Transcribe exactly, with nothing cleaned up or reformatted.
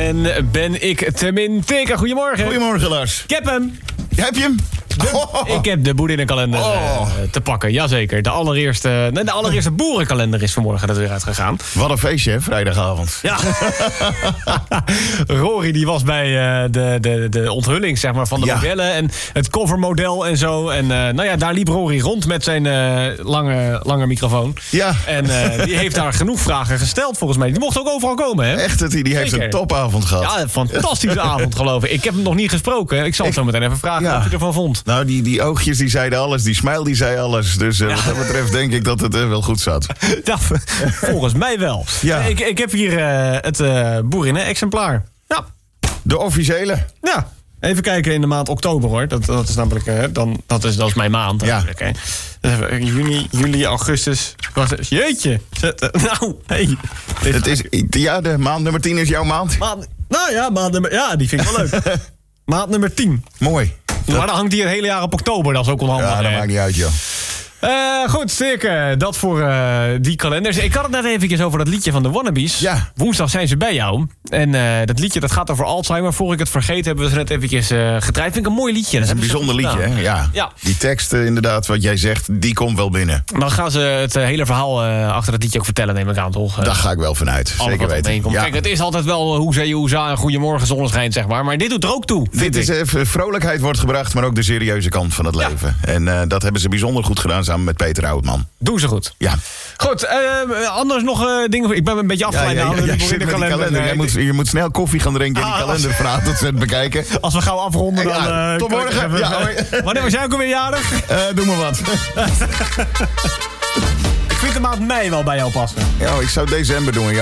En ben ik Temin Teka. Goedemorgen. Goedemorgen, Lars. Ik heb hem. Heb je hem? De, oh. Ik heb de boerinnenkalender Oh. uh, te pakken, jazeker. De allereerste, nee, de allereerste boerenkalender is vanmorgen er weer uitgegaan. Wat een feestje, hè, vrijdagavond. Ja. Rory die was bij uh, de, de, de onthulling zeg maar, van de ja. modellen en het covermodel en zo. En uh, nou ja, daar liep Rory rond met zijn uh, lange, lange microfoon. Ja. En uh, die heeft daar genoeg vragen gesteld volgens mij. Die mocht ook overal komen, hè? Echt, die, die heeft Zeker. een topavond gehad. Ja, een fantastische avond geloof ik. Ik heb hem nog niet gesproken. Ik zal het Ik, zo meteen even vragen ja. wat hij ervan vond. Nou, die, die oogjes die zeiden alles, die smile die zei alles. Dus uh, ja. wat dat betreft denk ik dat het uh, wel goed zat. Ja, volgens mij wel. Ja. Ik, ik heb hier uh, het uh, boerinnen-exemplaar. Ja. De officiële. Ja. Even kijken in de maand oktober hoor. Dat, dat is namelijk, uh, dan, dat, is, dat is mijn maand. Ja. Hè. Dus juni, juli, augustus. Wacht, jeetje. Nou, hey. Het is, ja, de maand nummer tien is jouw maand. Maand, nou ja, maand nummer, ja, die vind ik wel leuk. Maand nummer tien. Mooi. Maar dan hangt die het hele jaar op oktober. Dat is ook onhandig. Ja, dat maakt niet uit, joh. Uh, goed, zeker. Dat voor uh, die kalenders. Ik had het net eventjes over dat liedje van de Wannabes. Ja. Woensdag zijn ze bij jou. En uh, dat liedje dat gaat over Alzheimer. Voor ik het vergeet hebben we ze net eventjes uh, gedraaid. Vind ik een mooi liedje. Dat is een bijzonder liedje, hè? Ja. Ja. Die tekst, uh, inderdaad, wat jij zegt, die komt wel binnen. Dan gaan ze het uh, hele verhaal uh, achter het liedje ook vertellen, neem ik aan, toch? Uh, Daar ga ik wel vanuit. alles Zeker wat weten. omheen komt. Ja. Kijk, het is altijd wel hoezee, hoeza en goedemorgen, zonneschijn, zeg maar. Maar dit doet er ook toe. Dit is even, vrolijkheid wordt gebracht, maar ook de serieuze kant van het Ja. leven. En uh, dat hebben ze bijzonder goed gedaan samen met Peter Oudman. Doen ze goed. Ja. Goed, uh, anders nog uh, dingen. Ik ben een beetje afgeleid. Ja, ja, ja, nou, ja, de jij zit met die kalender. kalender. Jij moet, je moet snel koffie gaan drinken en die Ah, kalender van A tot Z bekijken. Als we gauw afronden, dan... Ja, Uh, tot morgen. even, Ja, uh, wanneer was jij ook alweer jarig? Uh, doe maar wat. Ik vind de maand mei wel bij jou passen. Ja, ik zou december doen. Ja.